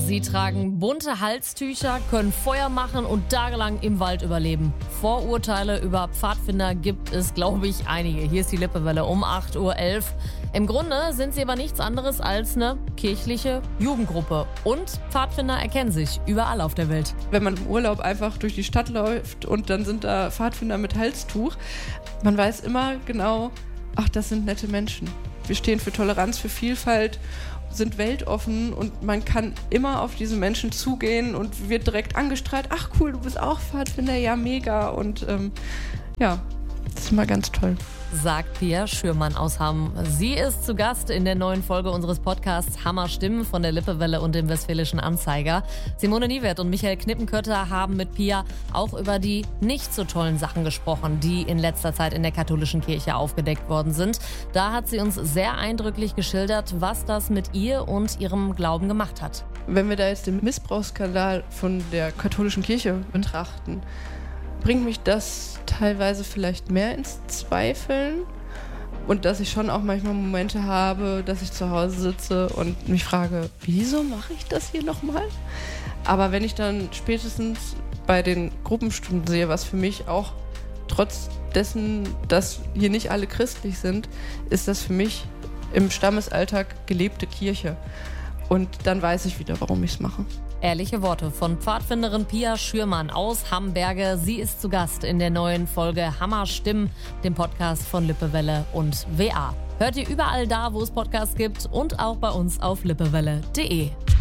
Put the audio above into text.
Sie tragen bunte Halstücher, können Feuer machen und tagelang im Wald überleben. Vorurteile über Pfadfinder gibt es, glaube ich, einige. Hier ist die Lippewelle um 8.11 Uhr. Im Grunde sind sie aber nichts anderes als eine kirchliche Jugendgruppe. Und Pfadfinder erkennen sich überall auf der Welt. Wenn man im Urlaub einfach durch die Stadt läuft und dann sind da Pfadfinder mit Halstuch, man weiß immer genau, ach, das sind nette Menschen. Wir stehen für Toleranz, für Vielfalt, sind weltoffen und man kann immer auf diese Menschen zugehen und wird direkt angestrahlt. Ach cool, du bist auch Pfadfinder, ja mega. Und ja, das ist immer ganz toll. Sagt Pia Schürmann aus Hamm. Sie ist zu Gast in der neuen Folge unseres Podcasts Hammer Stimmen von der Lippewelle und dem Westfälischen Anzeiger. Simone Niewert und Michael Knippenkötter haben mit Pia auch über die nicht so tollen Sachen gesprochen, die in letzter Zeit in der katholischen Kirche aufgedeckt worden sind. Da hat sie uns sehr eindrücklich geschildert, was das mit ihr und ihrem Glauben gemacht hat. Wenn wir da jetzt den Missbrauchsskandal von der katholischen Kirche betrachten, bringt mich das teilweise vielleicht mehr ins Zweifeln und dass ich schon auch manchmal Momente habe, dass ich zu Hause sitze und mich frage, wieso mache ich das hier nochmal? Aber wenn ich dann spätestens bei den Gruppenstunden sehe, was für mich auch trotz dessen, dass hier nicht alle christlich sind, ist das für mich im Stammesalltag gelebte Kirche. Und dann weiß ich wieder, warum ich es mache. Ehrliche Worte von Pfadfinderin Pia Schürmann aus Hamberge. Sie ist zu Gast in der neuen Folge Hammer Stimmen, dem Podcast von Lippewelle und WA. Hört ihr überall da, wo es Podcasts gibt und auch bei uns auf lippewelle.de.